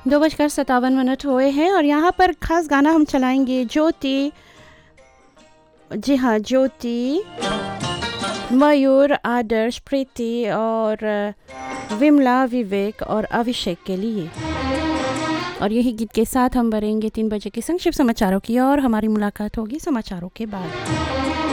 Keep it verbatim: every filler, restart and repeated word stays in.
दो बजकर सत्तावन मिनट हुए हैं और यहाँ पर खास गाना हम चलाएंगे ज्योति, जी हाँ ज्योति, मयूर, आदर्श, प्रीति और विमला, विवेक और अभिषेक के लिए। और यही गीत के साथ हम बढ़ेंगे तीन बजे के संक्षिप्त समाचारों की और हमारी मुलाकात होगी समाचारों के बाद।